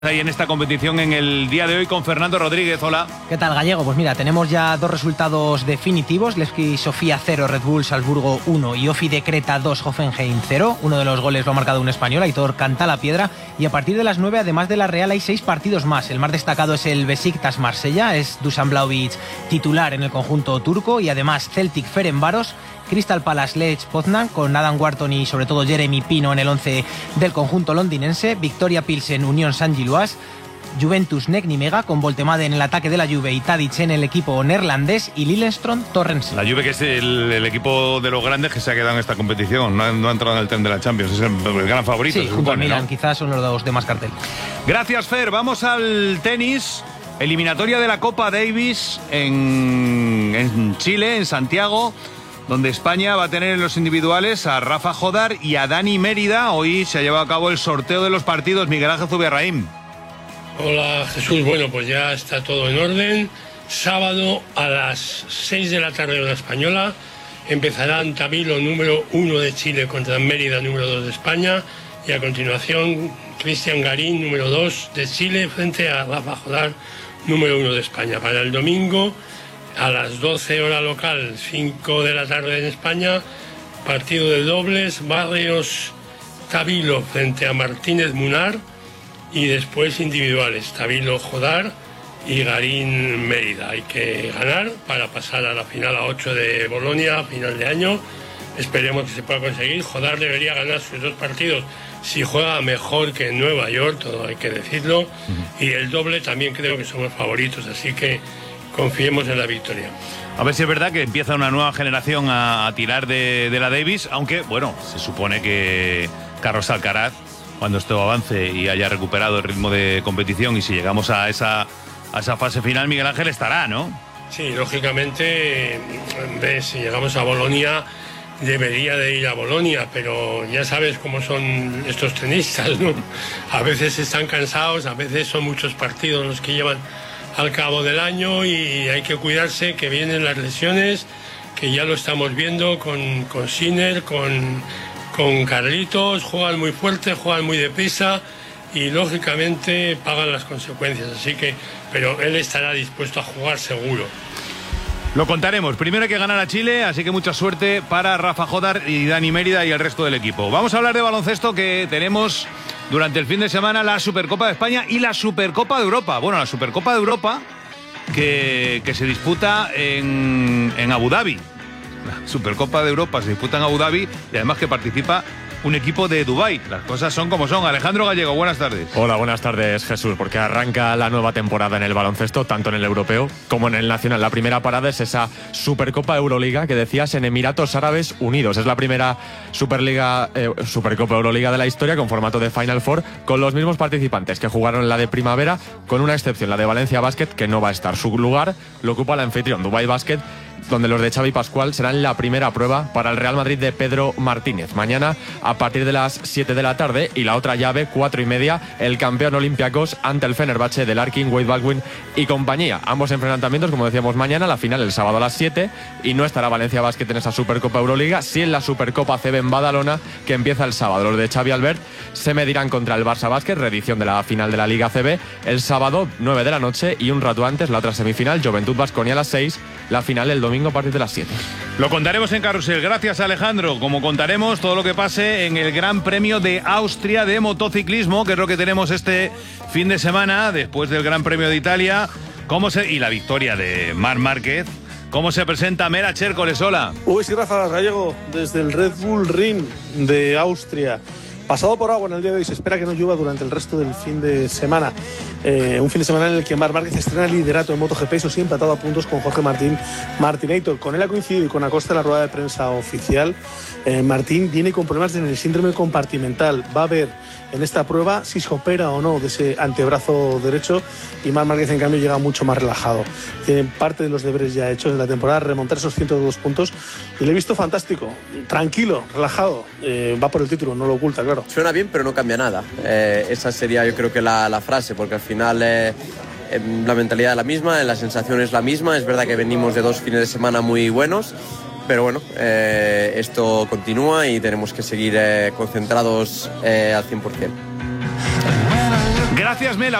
Ahí en esta competición en el día de hoy con Fernando Rodríguez. Hola. ¿Qué tal, Gallego? Pues mira, tenemos ya dos resultados definitivos. Levski Sofía 0, Red Bull Salzburgo 1 y Ofi de Creta 2, Hoffenheim 0. Uno de los goles lo ha marcado un español, Aitor Cantalapiedra. Y a partir de las 9, además de la Real, hay 6 partidos más. El más destacado es el Besiktas Marsella, es Dusan Vlahovic titular en el conjunto turco. Y además Celtic Ferencváros, Crystal Palace Lech Poznan con Adam Wharton y sobre todo Jeremy Pino en el 11 del conjunto londinense, Victoria Pilsen Unión Saint-Gilloise, Juventus Nijmegen con Voltemade en el ataque de la Juve y Tadic en el equipo neerlandés y Lillestrøm Torrense. La Juve, que es el equipo de los grandes que se ha quedado en esta competición, no ha entrado en el tren de la Champions, es el gran favorito. Sí, junto al Milan, ¿no? Quizás son los dos de más cartel. Gracias, Fer. Vamos al tenis. Eliminatoria de la Copa Davis en Chile, en Santiago, donde España va a tener en los individuales a Rafa Jodar y a Dani Mérida. Hoy se ha llevado a cabo el sorteo de los partidos. Miguel Ángel Zubiarraín. Hola, Jesús. Bueno, pues ya está todo en orden. Sábado a las 6 de la tarde hora española empezarán Tabilo número 1 de Chile contra Mérida número 2 de España, y a continuación Cristian Garín número 2 de Chile frente a Rafa Jodar número 1 de España. Para el domingo a las 12 hora local, 5 de la tarde en España, partido de dobles, Barrios Tabilo frente a Martínez Munar, y después individuales, Tabilo Jodar y Garín Mérida. Hay que ganar para pasar a la final a 8 de Bolonia a final de año. Esperemos que se pueda conseguir. Jodar debería ganar sus 2 partidos si juega mejor que en Nueva York, todo hay que decirlo. Y el doble también creo que somos favoritos, así que confiemos en la victoria. A ver si es verdad que empieza una nueva generación a tirar de la Davis, aunque, bueno, se supone que Carlos Alcaraz, cuando esto avance y haya recuperado el ritmo de competición, y si llegamos a esa fase final, Miguel Ángel estará, ¿no? Sí, lógicamente, si llegamos a Bolonia, debería de ir a Bolonia, pero ya sabes cómo son estos tenistas, ¿no? A veces están cansados, a veces son muchos partidos los que llevan al cabo del año, y hay que cuidarse, que vienen las lesiones, que ya lo estamos viendo con Sinner, con Carlitos. Juegan muy fuerte, juegan muy deprisa y lógicamente pagan las consecuencias, así que, pero él estará dispuesto a jugar seguro. Lo contaremos. Primero hay que ganar a Chile, así que mucha suerte para Rafa Jodar y Dani Mérida y el resto del equipo. Vamos a hablar de baloncesto, que tenemos durante el fin de semana la Supercopa de España y la Supercopa de Europa. Bueno, la Supercopa de Europa que se disputa en Abu Dhabi. La Supercopa de Europa se disputa en Abu Dhabi y además que participa un equipo de Dubái. Las cosas son como son. Alejandro Gallego, buenas tardes. Hola, buenas tardes, Jesús, porque arranca la nueva temporada en el baloncesto, tanto en el europeo como en el nacional. La primera parada es esa Supercopa Euroliga que decías en Emiratos Árabes Unidos. Es la primera Supercopa Euroliga de la historia con formato de Final Four, con los mismos participantes que jugaron la de primavera, con una excepción, la de Valencia Basket, que no va a estar. Su lugar lo ocupa el anfitrión, Dubái Basket, donde los de Xavi Pascual serán la primera prueba para el Real Madrid de Pedro Martínez. Mañana a partir de las 7 de la tarde, y la otra llave, 4:30, el campeón Olympiacos ante el Fenerbahce de Larkin, Wade Baldwin y compañía. Ambos enfrentamientos, como decíamos, mañana, la final el sábado a las 7, y no estará Valencia Basket en esa Supercopa Euroliga, sí en la Supercopa CB en Badalona, que empieza el sábado. Los de Xavi Albert se medirán contra el Barça Basket, reedición de la final de la Liga CB, el sábado 9 de la noche, y un rato antes la otra semifinal, Juventud Baskonia a las 6, la final el domingo a partir de las 7. Lo contaremos en Carrusel. Gracias, Alejandro. Como contaremos todo lo que pase en el Gran Premio de Austria de motociclismo, que es lo que tenemos este fin de semana, después del Gran Premio de Italia, y la victoria de Marc Márquez. ¿Cómo se presenta Mera Chércoles? Hola. Uy, sí, Rafa Gallego, desde el Red Bull Ring de Austria. Pasado por agua en el día de hoy, se espera que no llueva durante el resto del fin de semana. Un fin de semana en el que Marc Márquez estrena el liderato en MotoGP, eso sí, empatado a puntos con Jorge Martinator. Con él ha coincidido y con Acosta en la rueda de prensa oficial. Martín viene con problemas en el síndrome compartimental. Va a ver en esta prueba si se opera o no de ese antebrazo derecho, y Marc Márquez en cambio llega mucho más relajado. Tiene parte de los deberes ya hechos de la temporada, remontar esos 102 puntos, y le he visto fantástico, tranquilo, relajado. Va por el título, no lo oculta, claro. Suena bien, pero no cambia nada. Esa sería, yo creo que la frase, porque al final la mentalidad es la misma, la sensación es la misma. Es verdad que venimos de 2 fines de semana muy buenos, pero bueno, esto continúa y tenemos que seguir concentrados al 100%. Gracias, Mel.